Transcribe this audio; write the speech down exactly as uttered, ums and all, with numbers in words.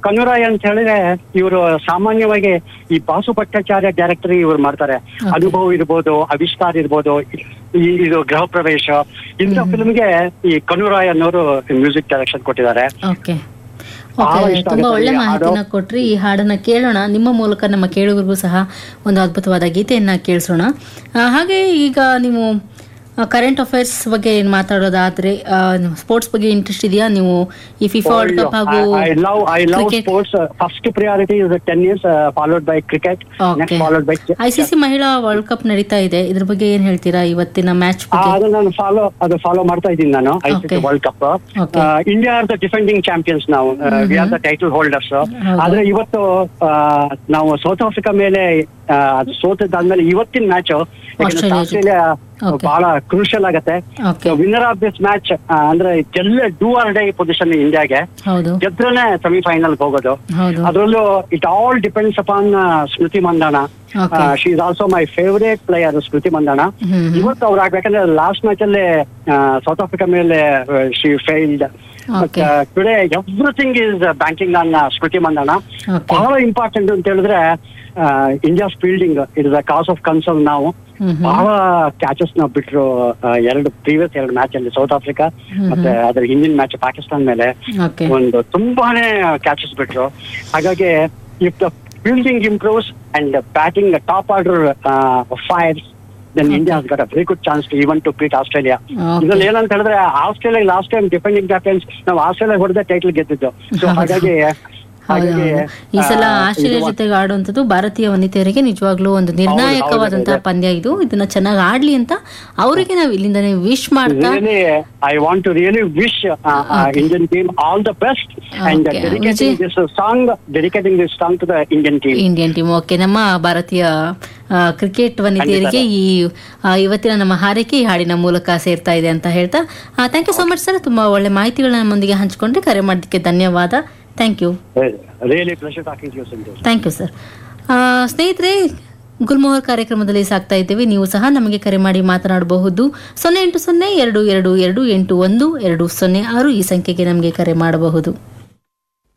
ಕನುರಾಯ್ ಅಂತ ಹೇಳಿದ್ರೆ ಇವರು ಸಾಮಾನ್ಯವಾಗಿ ಈ ಬಾಸು ಭಟ್ಟಾಚಾರ್ಯ ಡೈರೆಕ್ಟರ್ ಇವ್ರು ಮಾಡ್ತಾರೆ. ಅನುಭವ್ ಇರ್ಬೋದು, ಆವಿಷ್ಕಾರ ಇರ್ಬೋದು, ಈ ಇದು ಗೃಹ ಪ್ರವೇಶ ಇಂಥ ಫಿಲ್ಮ್ಗೆ ಈ ಕನುರಾಯ್ ಅನ್ನೋರು ಮ್ಯೂಸಿಕ್ ಡೈರೆಕ್ಷನ್ ಕೊಟ್ಟಿದ್ದಾರೆ. ಓಕೆ ಓಕೆ ತುಂಬಾ ಒಳ್ಳೆ ಮಾಹಿತಿನ ಕೊಟ್ರಿ. ಈ ಹಾಡನ್ನ ಕೇಳೋಣ, ನಿಮ್ಮ ಮೂಲಕ ನಮ್ಮ ಕೇಳುಗರಿಗೂ ಸಹ ಒಂದು ಅದ್ಭುತವಾದ ಗೀತೆಯನ್ನ ಕೇಳಿಸೋಣ. ಹಾಗೆ ಈಗ ನೀವು ಕರೆಂಟ್ ಅಫೇರ್ಸ್ ಬಗ್ಗೆ ಏನ್ ಮಾತಾಡೋದಾದ್ರೆ, ಸ್ಪೋರ್ಟ್ಸ್ ಬಗ್ಗೆ ಇಂಟ್ರೆಸ್ಟ್ ಇದೆಯಾ ನೀವು? ಈ ಫಿಫಾ ವರ್ಲ್ಡ್ ಕಪ್ ಹಾಗೂ first priority is tennis, followed by cricket, next followed by ICC ಮಹಿಳಾ ವರ್ಲ್ಡ್ ಕಪ್ ನಡೀತಾ ಇದೆ, ಇದ್ರ ಬಗ್ಗೆ ಏನ್ ಹೇಳ್ತೀರಾ ಇವತ್ತಿನ ಮ್ಯಾಚ್ ಬಗ್ಗೆ? ಅದು ನಾನು ಫಾಲೋ ಅದು ಫಾಲೋ ಮಾಡ್ತಾ ಇದ್ದೀನಿ ನಾನು. ICC world cup India are the defending champions, ನಾವು we are the title holders. ಆದ್ರೆ ಇವತ್ತು ನಾವು ಸೌತ್ ಆಫ್ರಿಕಾ ಮೇಲೆ ಅದು ಸೋತದಾದ್ಮೇಲೆ ಇವತ್ತಿನ ಮ್ಯಾಚ್ ಆಸ್ಟ್ರೇಲಿಯಾ ಬಹಳ ಕ್ರೂಷಿಯಲ್ ಆಗತ್ತೆ. ವಿನ್ನರ್ ಆಫ್ ದಿಸ್ ಮ್ಯಾಚ್ ಅಂದ್ರೆ ಎಲ್ಲ ಡೂ ಆರ್ ಡೈ ಪೊಸಿಷನ್ ಇಂಡಿಯಾಗೆ, ಗೆದ್ರನೆ ಸೆಮಿಫೈನಲ್ ಹೋಗೋದು. ಅದರಲ್ಲೂ it all depends upon Smriti Mandhana. She is also my favourite player ಸ್ಮೃತಿ ಮಂದಾನ. ಇವತ್ತು ಅವ್ರು ಆಗ್ಬೇಕಂದ್ರೆ ಲಾಸ್ಟ್ ಮ್ಯಾಚ್ ಅಲ್ಲಿ ಸೌತ್ ಆಫ್ರಿಕಾ ಮೇಲೆ she failed. Today everything is banking on ಸ್ಮೃತಿ ಮಂದಾನ. ಬಹಳ ಇಂಪಾರ್ಟೆಂಟ್ ಅಂತ ಹೇಳಿದ್ರೆ India's fielding it is a cos of concern. ನಾವು ಬಹಳ ಕ್ಯಾಚಸ್ ನ ಬಿಟ್ರು ಎರಡು ಪ್ರೀವಿಯಸ್ ಎರಡು ಮ್ಯಾಚ್ ಅಲ್ಲಿ, ಸೌತ್ ಆಫ್ರಿಕಾ ಮತ್ತೆ ಅದ್ರ ಹಿಂದಿನ ಮ್ಯಾಚ್ ಪಾಕಿಸ್ತಾನ ಮೇಲೆ ಒಂದು ತುಂಬಾನೇ ಕ್ಯಾಚಸ್ ಬಿಟ್ರು. ಹಾಗಾಗಿ if the fielding improves and batting top order fires, then India has got a very good chance to even to beat Australia. ಇದ್ರಲ್ಲಿ ಏನಂತ ಹೇಳಿದ್ರೆ Australia last time defending champions, ನಾವು ಆಸ್ಟ್ರೇಲಿಯಾ ಹೊಡೆದ ಟೈಟಲ್ ಗೆದ್ದಿದ್ದು. ಸೊ ಹಾಗಾಗಿ ಈ ಸಲ ಆಸ್ಟ್ರೇಲಿಯಾ ಜೊತೆಗೆ ಆಡುವಂತದ್ದು ಭಾರತೀಯ ವನಿತೆಯರಿಗೆ ನಿಜವಾಗ್ಲೂ ಒಂದು ನಿರ್ಣಾಯಕವಾದಂತಹ ಪಂದ್ಯ ಇದು. ಇದನ್ನ ಚೆನ್ನಾಗಿ ಆಡ್ಲಿ ಅಂತ ಅವರಿಗೆ ನಾವು ಇಲ್ಲಿಂದಾನೇ ವಿಶ್ ಮಾಡ್ತಾ, I want to really wish Indian team all the best and dedicating this song dedicating this song to the Indian team Indian team okay, ನಮ್ಮ ಭಾರತೀಯ ಕ್ರಿಕೆಟ್ ವನಿತೆಯರಿಗೆ ಈ ಇವತ್ತಿನ ನಮ್ಮ ಹಾರೈಕೆ ಈ ಹಾಡಿನ ಮೂಲಕ ಸೇರ್ತಾ ಇದೆ ಅಂತ ಹೇಳ್ತಾ, thank you so much sir. ತುಂಬಾ ಒಳ್ಳೆ ಮಾಹಿತಿಗಳನ್ನ ನಮ್ಮೊಂದಿಗೆ ಹಂಚಿಕೊಂಡ್ರೆ, ಕರೆ ಮಾಡೋದಕ್ಕೆ ಧನ್ಯವಾದ. Thank you. Thank you sir. ಸ್ನೇಹಿತರೆ, ಗುಲ್ಮೋಹರ್ ಕಾರ್ಯಕ್ರಮದಲ್ಲಿ ಸಾಕ್ತಾ ಇದ್ದೇವೆ. ನೀವು ಸಹ ನಮಗೆ ಕರೆ ಮಾಡಿ ಮಾತನಾಡಬಹುದು. ಸೊನ್ನೆ ಎಂಟು ಸೊನ್ನೆ ಎರಡು ಎರಡು ಎರಡು ಎಂಟು ಒಂದು ಎರಡು ಸೊನ್ನೆ ಆರು ಈ ಸಂಖ್ಯೆಗೆ ನಮಗೆ ಕರೆ ಮಾಡಬಹುದು.